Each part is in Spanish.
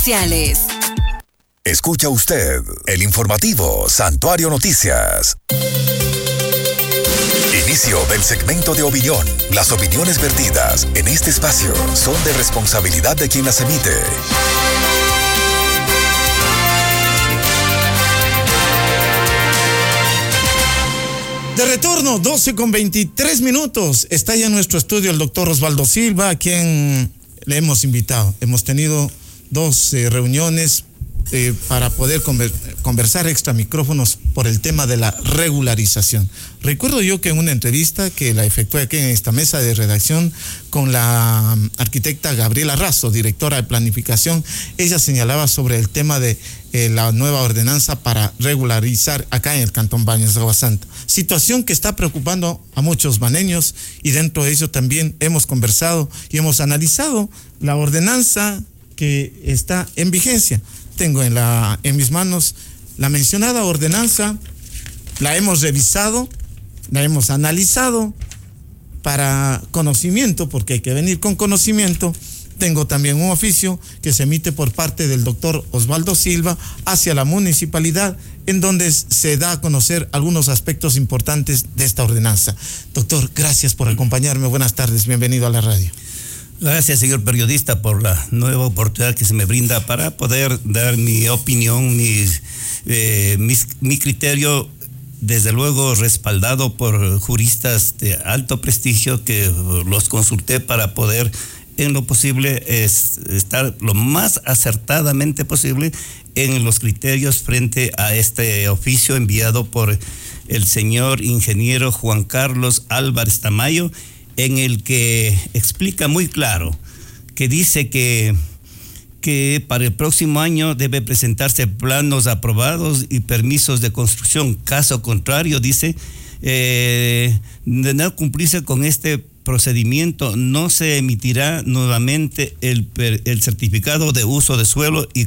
Escucha usted el informativo Santuario Noticias. Inicio del segmento de opinión. Las opiniones vertidas en este espacio son de responsabilidad de quien las emite. De retorno, 12:23. Está ya en nuestro estudio el doctor Osvaldo Silva, a quien le hemos invitado. Hemos tenido 2 reuniones para poder conversar extra micrófonos por el tema de la regularización. Recuerdo yo que en una entrevista que la efectué aquí en esta mesa de redacción con la arquitecta Gabriela Razo, directora de planificación, ella señalaba sobre el tema de la nueva ordenanza para regularizar acá en el Cantón Baños de Agua Santa. Situación que está preocupando a muchos baneños, y dentro de ello también hemos conversado y hemos analizado la ordenanza que está en vigencia. Tengo en mis manos la mencionada ordenanza, la hemos revisado, la hemos analizado para conocimiento, porque hay que venir con conocimiento. Tengo también un oficio que se emite por parte del doctor Osvaldo Silva hacia la municipalidad, en donde se da a conocer algunos aspectos importantes de esta ordenanza. Doctor, gracias por acompañarme. Buenas tardes, bienvenido a la radio. Gracias, señor periodista, por la nueva oportunidad que se me brinda para poder dar mi opinión, mi criterio, desde luego respaldado por juristas de alto prestigio que los consulté para poder, en lo posible, estar lo más acertadamente posible en los criterios frente a este oficio enviado por el señor ingeniero Juan Carlos Álvarez Tamayo, en el que explica muy claro, que dice que para el próximo año debe presentarse planos aprobados y permisos de construcción. Caso contrario, dice, de no cumplirse con este procedimiento, no se emitirá nuevamente el certificado de uso de suelo y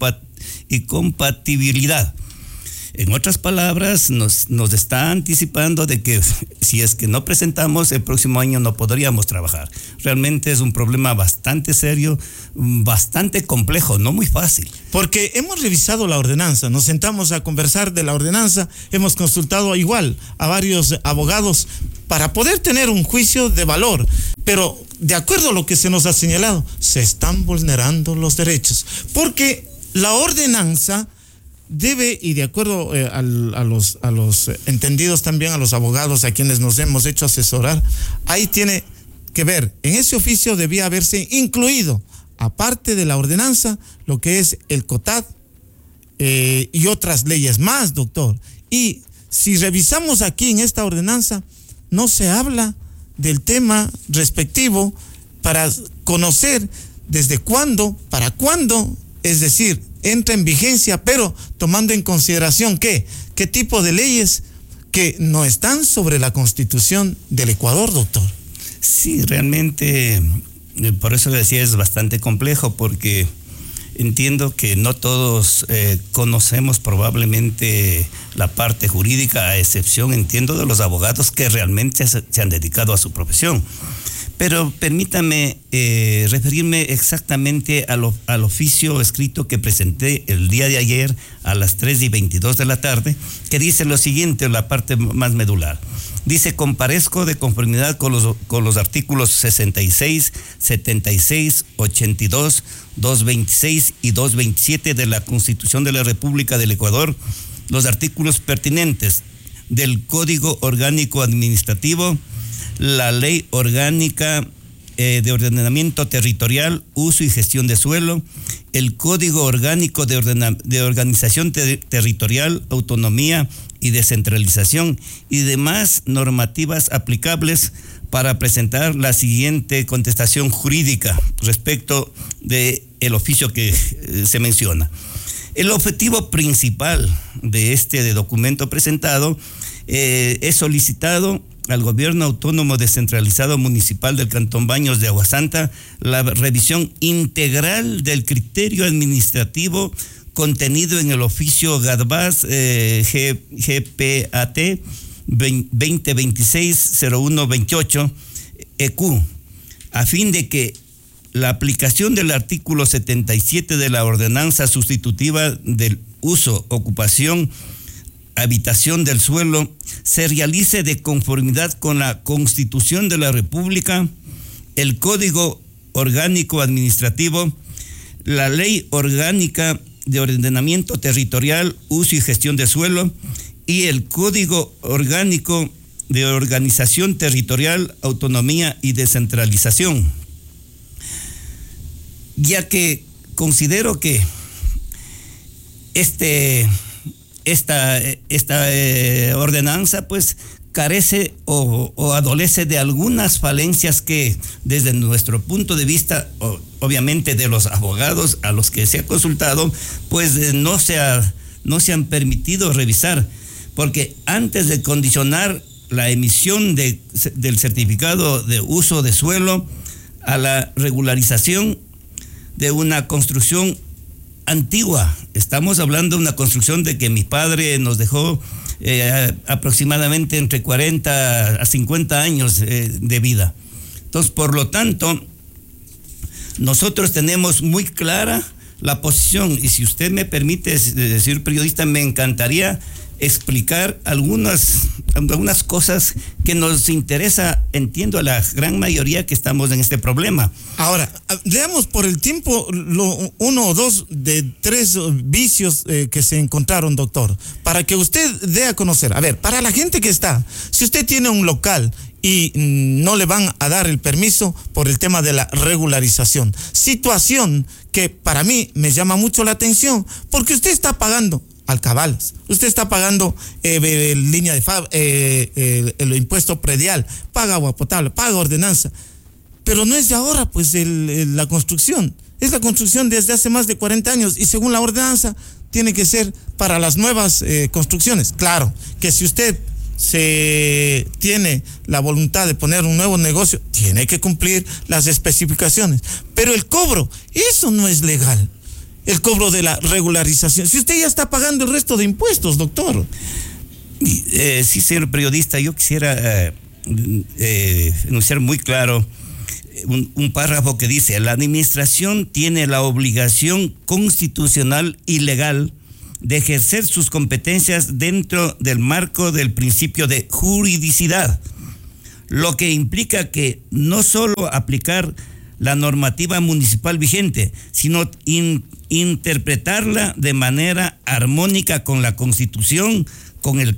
compatibilidad. En otras palabras, nos está anticipando de que si es que no presentamos, el próximo año no podríamos trabajar. Realmente es un problema bastante serio, bastante complejo, no muy fácil. Porque hemos revisado la ordenanza, nos sentamos a conversar de la ordenanza, hemos consultado igual a varios abogados para poder tener un juicio de valor. Pero de acuerdo a lo que se nos ha señalado, se están vulnerando los derechos. Porque la ordenanza debe, y de acuerdo a los entendidos también, a los abogados a quienes nos hemos hecho asesorar, ahí tiene que ver, en ese oficio debía haberse incluido, aparte de la ordenanza, lo que es el COTAD y otras leyes más, doctor. Y si revisamos aquí en esta ordenanza, no se habla del tema respectivo para conocer desde cuándo, para cuándo, es decir, entra en vigencia, pero tomando en consideración qué tipo de leyes que no están sobre la Constitución del Ecuador, doctor. Sí, realmente, por eso decía, es bastante complejo, porque entiendo que no todos conocemos probablemente la parte jurídica, a excepción, entiendo, de los abogados que realmente se han dedicado a su profesión. Pero permítame referirme exactamente al oficio escrito que presenté el día de ayer a las 3:22 de la tarde, que dice lo siguiente, la parte más medular. Dice: comparezco de conformidad con los artículos 66, 76, 82, 226 y 227 de la Constitución de la República del Ecuador, los artículos pertinentes del Código Orgánico Administrativo, la Ley Orgánica de Ordenamiento Territorial, Uso y Gestión de Suelo, el Código Orgánico de Organización Territorial, Autonomía y Descentralización y demás normativas aplicables, para presentar la siguiente contestación jurídica respecto de el oficio que se menciona. El objetivo principal de este documento presentado es solicitado al Gobierno Autónomo Descentralizado Municipal del Cantón Baños de Agua Santa la revisión integral del criterio administrativo contenido en el oficio GADBAS GPAT 2026-0128 EQ, a fin de que la aplicación del artículo 77 de la ordenanza sustitutiva del uso, ocupación, habitación del suelo se realice de conformidad con la Constitución de la República, el Código Orgánico Administrativo, la Ley Orgánica de Ordenamiento Territorial, Uso y Gestión de Suelo y el Código Orgánico de Organización Territorial, Autonomía y Descentralización. Ya que considero que esta ordenanza pues carece o adolece de algunas falencias que desde nuestro punto de vista, obviamente de los abogados a los que se ha consultado, pues no se han permitido revisar, porque antes de condicionar la emisión del certificado de uso de suelo a la regularización de una construcción antigua, estamos hablando de una construcción de que mi padre nos dejó aproximadamente entre 40 a 50 años de vida. Entonces, por lo tanto, nosotros tenemos muy clara la posición, y si usted me permite, señor periodista, me encantaría explicar algunas cosas que nos interesa, entiendo, a la gran mayoría que estamos en este problema. Ahora, leamos por el tiempo uno o dos de tres vicios que se encontraron, doctor, para que usted dé a conocer. A ver, para la gente que está, si usted tiene un local y no le van a dar el permiso por el tema de la regularización, situación que para mí me llama mucho la atención, porque usted está pagando alcabalas, usted está pagando línea de el impuesto predial, paga agua potable, paga ordenanza, pero no es de ahora pues la construcción, es la construcción desde hace más de 40 años y según la ordenanza tiene que ser para las nuevas construcciones. Claro que si usted se tiene la voluntad de poner un nuevo negocio, tiene que cumplir las especificaciones, pero el cobro, eso no es legal. El cobro de la regularización, si usted ya está pagando el resto de impuestos, doctor. Sí, señor periodista, yo quisiera enunciar muy claro un párrafo que dice: la administración tiene la obligación constitucional y legal de ejercer sus competencias dentro del marco del principio de juridicidad, lo que implica que no solo aplicar la normativa municipal vigente, sino interpretarla de manera armónica con la Constitución, con el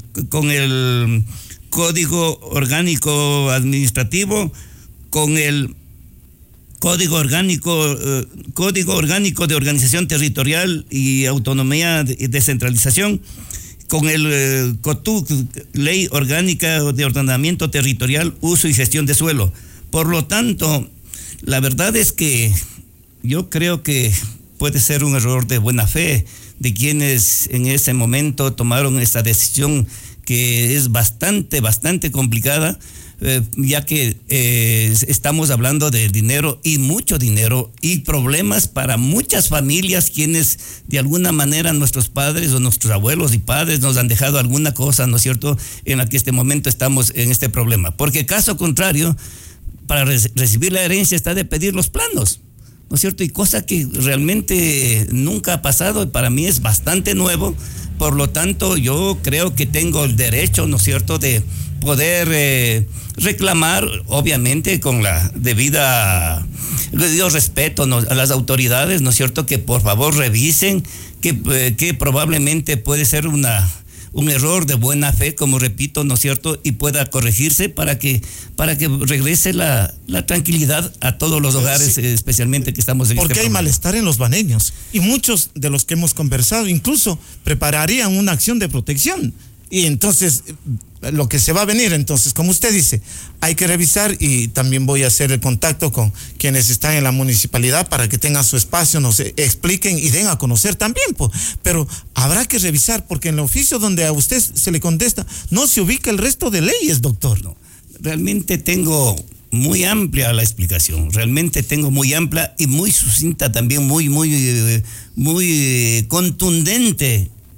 Código Orgánico Administrativo, con el Código Orgánico de Organización Territorial y Autonomía y Descentralización, con el COTUC, Ley Orgánica de Ordenamiento Territorial, Uso y Gestión de Suelo. Por lo tanto, la verdad es que yo creo que puede ser un error de buena fe de quienes en ese momento tomaron esta decisión, que es bastante complicada, ya que estamos hablando de dinero y mucho dinero y problemas para muchas familias, quienes de alguna manera nuestros padres o nuestros abuelos y padres nos han dejado alguna cosa, ¿no es cierto?, en la que este momento estamos en este problema. Porque caso contrario, para recibir la herencia está de pedir los planos, ¿no es cierto? Y cosa que realmente nunca ha pasado y para mí es bastante nuevo. Por lo tanto, yo creo que tengo el derecho, ¿no es cierto?, de poder reclamar, obviamente con la debida, debido respeto, ¿no?, a las autoridades, ¿no es cierto?, que por favor revisen, que probablemente puede ser un error de buena fe, como repito, ¿no es cierto?, y pueda corregirse para que regrese la tranquilidad a todos los hogares, sí, especialmente que estamos en porque este hay problema. Malestar en los baneños y muchos de los que hemos conversado incluso prepararían una acción de protección. Y entonces, lo que se va a venir, entonces, como usted dice, hay que revisar, y también voy a hacer el contacto con quienes están en la municipalidad para que tengan su espacio, nos expliquen y den a conocer también, pero habrá que revisar, porque en el oficio donde a usted se le contesta, no se ubica el resto de leyes, doctor. No, realmente tengo muy amplia la explicación, realmente tengo muy amplia y muy sucinta también, muy contundente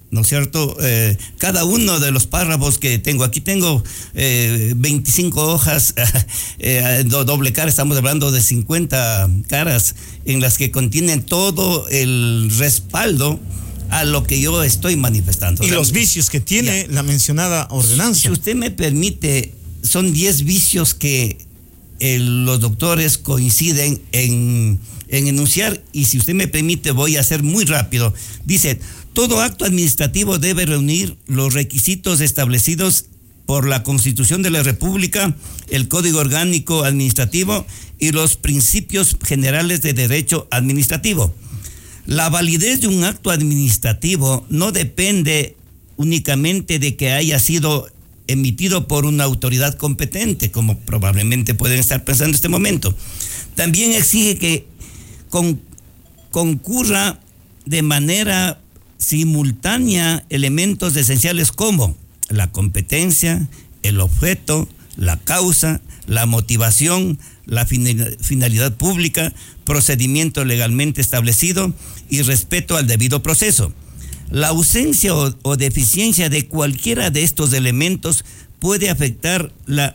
¿no es cierto? Cada uno de los párrafos que tengo, aquí tengo 25 hojas, doble cara, estamos hablando de 50 caras en las que contienen todo el respaldo a lo que yo estoy manifestando. Y los vicios que tiene la mencionada ordenanza. Si usted me permite, son 10 vicios que los doctores coinciden en enunciar, y si usted me permite voy a hacer muy rápido. Dice: todo acto administrativo debe reunir los requisitos establecidos por la Constitución de la República, el Código Orgánico Administrativo y los principios generales de derecho administrativo. La validez de un acto administrativo no depende únicamente de que haya sido emitido por una autoridad competente, como probablemente pueden estar pensando en este momento. También exige que concurra de manera simultánea elementos esenciales como la competencia, el objeto, la causa, la motivación, la finalidad pública, procedimiento legalmente establecido y respeto al debido proceso. La ausencia o deficiencia de cualquiera de estos elementos puede afectar la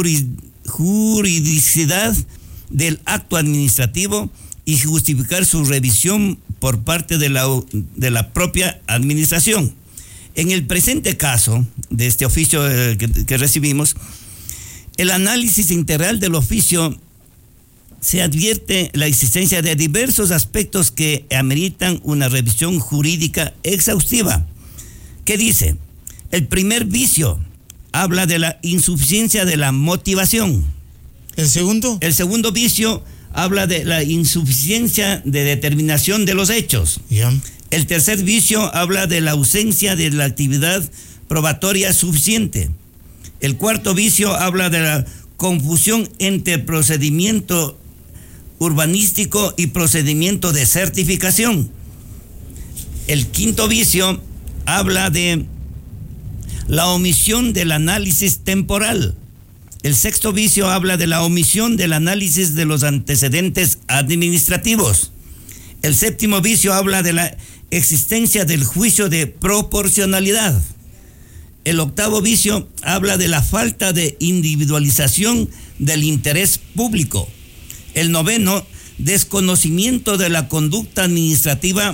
juridicidad del acto administrativo y justificar su revisión por parte de la propia administración. En el presente caso de este oficio que recibimos, el análisis integral del oficio se advierte la existencia de diversos aspectos que ameritan una revisión jurídica exhaustiva. ¿Qué dice? El primer vicio habla de la insuficiencia de la motivación. ¿El segundo? El segundo vicio habla de la insuficiencia de determinación de los hechos. Yeah. El tercer vicio habla de la ausencia de la actividad probatoria suficiente. El cuarto vicio habla de la confusión entre procedimiento urbanístico y procedimiento de certificación. El quinto vicio habla de la omisión del análisis temporal. El sexto vicio habla de la omisión del análisis de los antecedentes administrativos. El séptimo vicio habla de la existencia del juicio de proporcionalidad. El octavo vicio habla de la falta de individualización del interés público. El noveno, desconocimiento de la conducta administrativa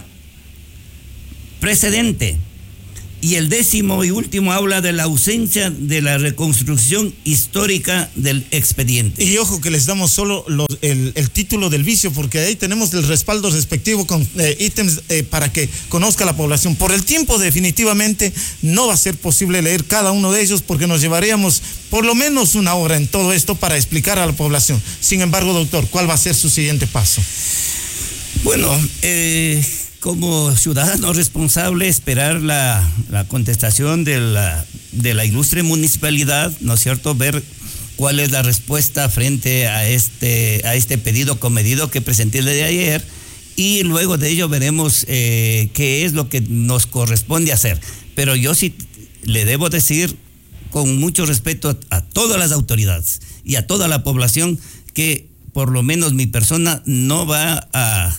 precedente. Y el décimo y último habla de la ausencia de la reconstrucción histórica del expediente. Y ojo que les damos solo el título del vicio, porque ahí tenemos el respaldo respectivo con ítems para que conozca la población. Por el tiempo definitivamente no va a ser posible leer cada uno de ellos, porque nos llevaríamos por lo menos una hora en todo esto para explicar a la población. Sin embargo, doctor, ¿cuál va a ser su siguiente paso? Bueno, como ciudadano responsable, esperar la contestación de la ilustre municipalidad, ¿no es cierto? Ver cuál es la respuesta frente a este pedido comedido que presenté el día de ayer, y luego de ello veremos qué es lo que nos corresponde hacer. Pero yo sí le debo decir, con mucho respeto a todas las autoridades y a toda la población, que por lo menos mi persona no va a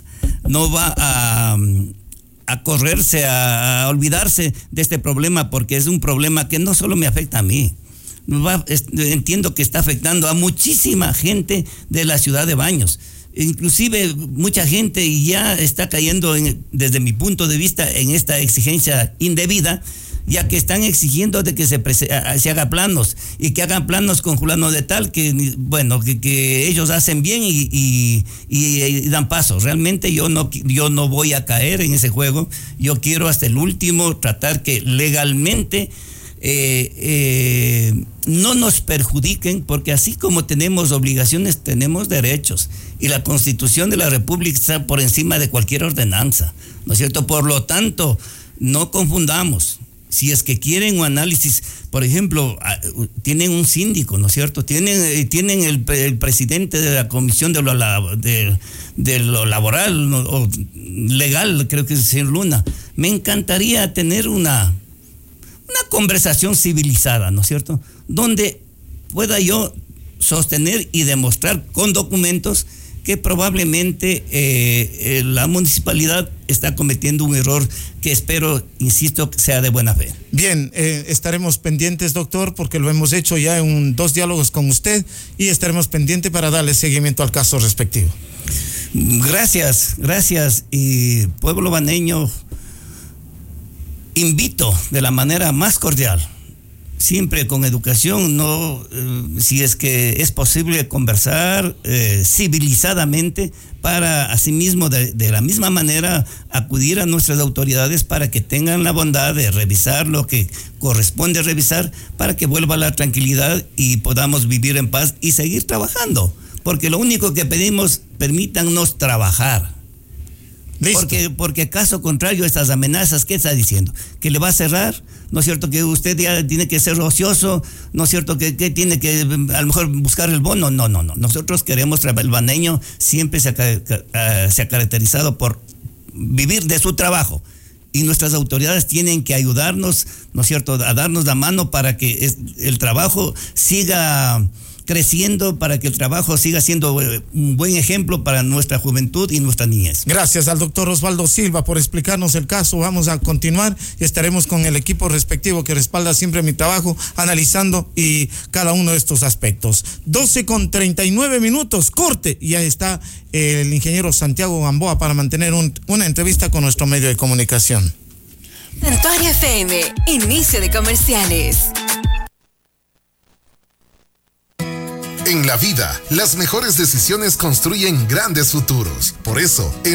correrse, a olvidarse de este problema, porque es un problema que no solo me afecta a mí. Entiendo que está afectando a muchísima gente de la ciudad de Baños. Inclusive mucha gente ya está cayendo, desde mi punto de vista, en esta exigencia indebida, ya que están exigiendo de que se haga planos, y que hagan planos con fulano de tal, que bueno, que ellos hacen bien y dan paso. Realmente yo no voy a caer en ese juego. Yo quiero hasta el último tratar que legalmente no nos perjudiquen, porque así como tenemos obligaciones, tenemos derechos, y la Constitución de la República está por encima de cualquier ordenanza, ¿no es cierto? Por lo tanto, no confundamos. Si es que quieren un análisis, por ejemplo, tienen un síndico, ¿no es cierto? Tienen el presidente de la Comisión de lo Laboral o Legal, creo que es el señor Luna. Me encantaría tener una conversación civilizada, ¿no es cierto? Donde pueda yo sostener y demostrar con documentos que probablemente la municipalidad está cometiendo un error que espero, insisto, que sea de buena fe. Bien, estaremos pendientes, doctor, porque lo hemos hecho ya en 2 diálogos con usted y estaremos pendientes para darle seguimiento al caso respectivo. Gracias. Y pueblo baneño, invito de la manera más cordial, siempre con educación, si es que es posible conversar civilizadamente, para asimismo de la misma manera acudir a nuestras autoridades para que tengan la bondad de revisar lo que corresponde revisar, para que vuelva la tranquilidad y podamos vivir en paz y seguir trabajando, porque lo único que pedimos, permítannos trabajar. Listo. Porque caso contrario, estas amenazas, ¿qué está diciendo? ¿Que le va a cerrar? ¿No es cierto que usted ya tiene que ser ocioso? ¿No es cierto que tiene que a lo mejor buscar el bono? No. Nosotros queremos, el baneño siempre se ha caracterizado por vivir de su trabajo. Y nuestras autoridades tienen que ayudarnos, ¿no es cierto?, a darnos la mano para que el trabajo siga creciendo, para que el trabajo siga siendo un buen ejemplo para nuestra juventud y nuestra niñez. Gracias al doctor Osvaldo Silva por explicarnos el caso. Vamos a continuar y estaremos con el equipo respectivo que respalda siempre mi trabajo, analizando y cada uno de estos aspectos. 12:39, corte, y ahí está el ingeniero Santiago Gamboa para mantener una entrevista con nuestro medio de comunicación. Santuario FM, inicio de comerciales. En la vida, las mejores decisiones construyen grandes futuros. Por eso, en